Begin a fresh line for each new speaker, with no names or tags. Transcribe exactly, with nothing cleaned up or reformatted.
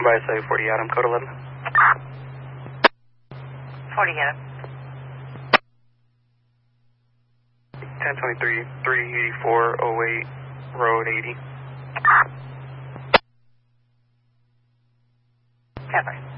By say forty Adam, code eleven.
forty Adam.
ten twenty-three, three eighty-four oh eight, road eighty.
Cover.